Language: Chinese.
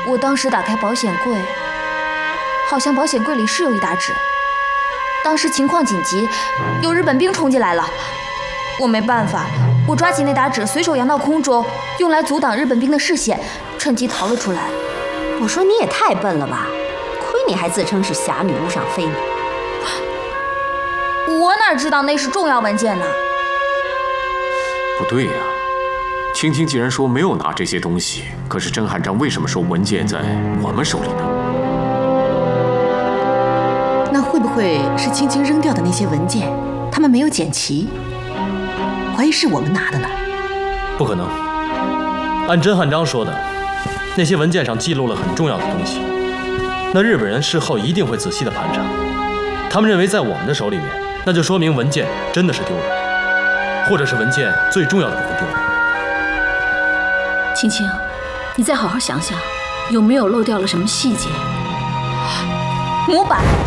我当时打开保险柜，好像保险柜里是有一沓纸。当时情况紧急，有日本兵冲进来了，我没办法，我抓起那沓纸，随手扬到空中，用来阻挡日本兵的视线，趁机逃了出来。 我说你也太笨了吧，亏你还自称是侠女路上飞呢。 我哪知道那是重要文件呢？ 不对呀，青青既然说没有拿这些东西，可是甄汉章为什么说文件在我们手里呢？ 那会不会是青青扔掉的那些文件，他们没有捡齐，怀疑是我们拿的呢？ 不可能，按甄汉章说的，那些文件上记录了很重要的东西，那日本人事后一定会仔细的盘查。他们认为在我们的手里面，那就说明文件真的是丢了，或者是文件最重要的部分丢了。 青青，你再好好想想，有没有漏掉了什么细节？ 模板。